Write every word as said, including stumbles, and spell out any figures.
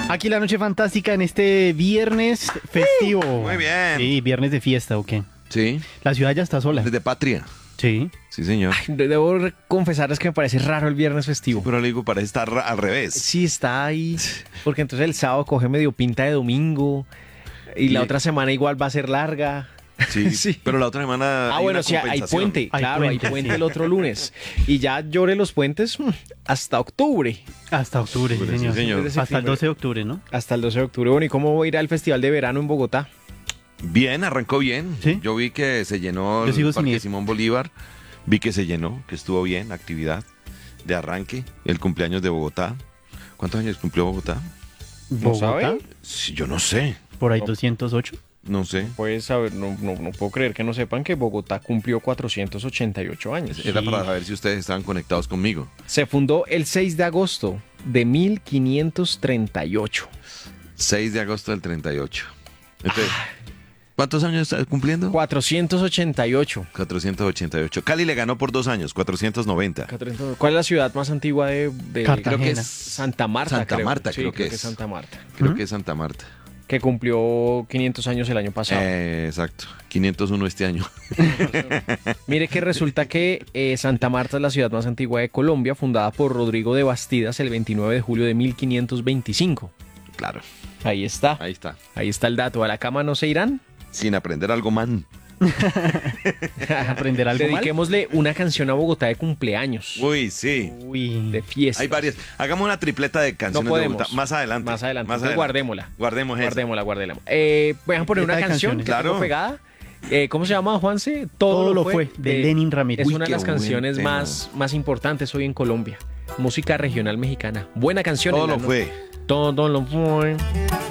Aquí la noche fantástica en este viernes festivo. Muy bien. Sí, viernes de fiesta, ¿o qué? Sí. La ciudad ya está sola. Desde Patria. Sí. Sí, señor. Ay, debo confesarles que me parece raro el viernes festivo. Pero le digo, parece estar ra- al revés. Sí, está ahí. Porque entonces el sábado coge medio pinta de domingo. Y, Y- la otra semana igual va a ser larga. Sí, Sí. pero la otra semana. Ah, hay bueno, una sí, hay compensación. puente. Hay Claro, puente, hay puente sí. el otro lunes. Y ya llore los puentes mm, hasta octubre. Hasta octubre, sí, Octubre, sí, señor. señor. Desde Hasta el doce de octubre, ¿no? Hasta el doce de octubre. Bueno, ¿y cómo irá el Festival de Verano en Bogotá? Bien, arrancó bien. Sí. Yo vi que se llenó Yo el sigo sin Parque ir. Simón Bolívar. Vi que se llenó, que estuvo bien, actividad de arranque. El cumpleaños de Bogotá. ¿Cuántos años cumplió Bogotá? ¿No Bogotá, sabe? Sí, yo no sé. por ahí No. doscientos ocho. No sé. Pues saber, no, no, no puedo creer que no sepan que Bogotá cumplió cuatrocientos ochenta y ocho años. Era Sí. para saber si ustedes estaban conectados conmigo. Se fundó el seis de agosto de mil quinientos treinta y ocho. seis de agosto del treinta y ocho. Entonces, ¿cuántos años está cumpliendo? cuatrocientos ochenta y ocho. cuatrocientos ochenta y ocho. Cali le ganó por dos años, cuatrocientos noventa. ¿Cuál es la ciudad más antigua de, de- Cartagena. creo que es Santa Marta? Santa creo. Marta, Sí, creo que es. Santa Marta. Creo ¿Mm? que es Santa Marta. Que cumplió quinientos años el año pasado. Eh, exacto. quinientos uno este año. Mire que resulta que eh, Santa Marta es la ciudad más antigua de Colombia, fundada por Rodrigo de Bastidas el veintinueve de julio de mil quinientos veinticinco. Claro. Ahí está. Ahí está. Ahí está el dato. ¿A la cama no se irán? Sin aprender algo, man. ¿Aprender algo mal? Dediquémosle una canción a Bogotá de cumpleaños. Uy, sí. Uy. De fiesta. Hay varias. Hagamos una tripleta de canciones No de podemos. Bogotá. Más adelante. Más adelante. Entonces guardémosla. Guardemos esa. Guardémosla, guardémosla. Eh, voy a poner una Tripleta de canción canciones. que Claro. tengo pegada. Eh, ¿Cómo se llama, Juanse? Todo lo fue, de Lenin Ramírez. Es Uy, una de qué las buen canciones tema. más, más importantes hoy en Colombia. Música regional mexicana. Buena canción. Todo en la lo no- fue. Todo lo fue.